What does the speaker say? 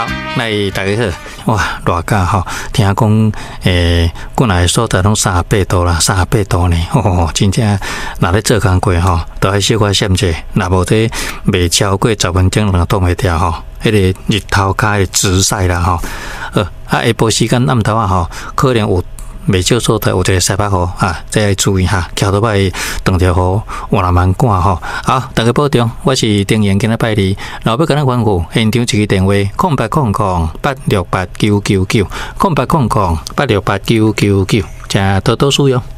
好，来大家好，哇，热假吼，听讲国内所在拢38度啦，38度呢，真正若咧做工过吼，都爱小可闪者，若无这未超过10分钟，就冻会掉吼。迄个日头开的直晒啦吼，下晡时间暗头啊吼，可能有未少所在有一个西北风啊，这要注意哈，桥头摆长条雨，换人蛮赶吼。好，大家保重，我是丁元，今日拜二，老要跟咱关顾现场一个电话：0800868999，0800868999，请多多使用。